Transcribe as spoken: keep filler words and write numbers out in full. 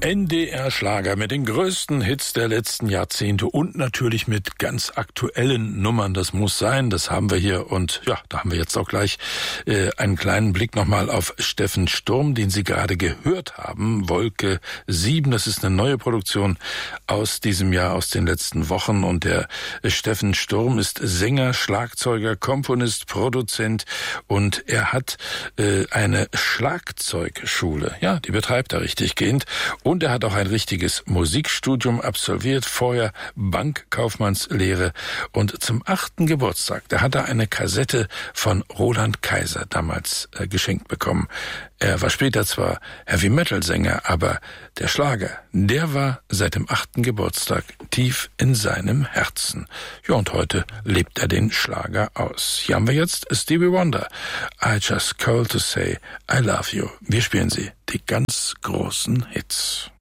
N D R-Schlager mit den größten Hits der letzten Jahrzehnte und natürlich mit ganz aktuellen Nummern. Das muss sein, das haben wir hier. Und ja, da haben wir jetzt auch gleich äh, einen kleinen Blick nochmal auf Steffen Sturm, den Sie gerade gehört haben. Wolke sieben, das ist eine neue Produktion aus diesem Jahr, aus den letzten Wochen. Und der äh, Steffen Sturm ist Sänger, Schlagzeuger, Komponist, Produzent und er hat äh, eine Schlagzeugschule. Ja, die betreibt er richtiggehend. Und er hat auch ein richtiges Musikstudium absolviert, vorher Bankkaufmannslehre. Und zum achten Geburtstag, da hat er eine Kassette von Roland Kaiser damals äh, geschenkt bekommen. Er war später zwar Heavy-Metal-Sänger, aber der Schlager, der war seit dem achten Geburtstag tief in seinem Herzen. Ja, und heute lebt er den Schlager aus. Hier haben wir jetzt Stevie Wonder. I just called to say I love you. Wir spielen sie, die ganz großen Hits.